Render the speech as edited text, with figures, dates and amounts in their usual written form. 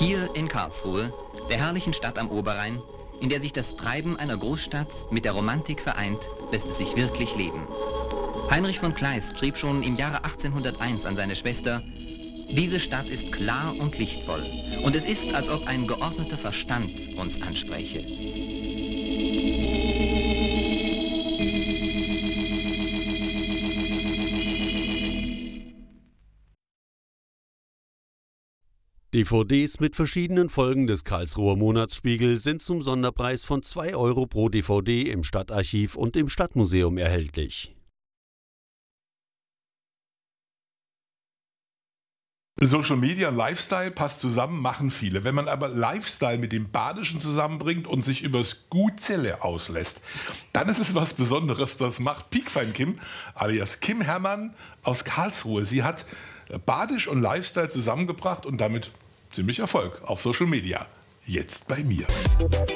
Hier in Karlsruhe, der herrlichen Stadt am Oberrhein, in der sich das Treiben einer Großstadt mit der Romantik vereint, lässt es sich wirklich leben. Heinrich von Kleist schrieb schon im Jahre 1801 an seine Schwester: Diese Stadt ist klar und lichtvoll, und es ist, als ob ein geordneter Verstand uns anspräche. DVDs mit verschiedenen Folgen des Karlsruher Monatsspiegel sind zum Sonderpreis von 2 € pro DVD im Stadtarchiv und im Stadtmuseum erhältlich. Social Media und Lifestyle passt zusammen, machen viele. Wenn man aber Lifestyle mit dem Badischen zusammenbringt und sich übers Gutzelle auslässt, dann ist es was Besonderes. Das macht Piekfein Kim, alias Kim Herrmann aus Karlsruhe. Sie hat Badisch und Lifestyle zusammengebracht und damit ziemlich Erfolg auf Social Media. Jetzt bei mir.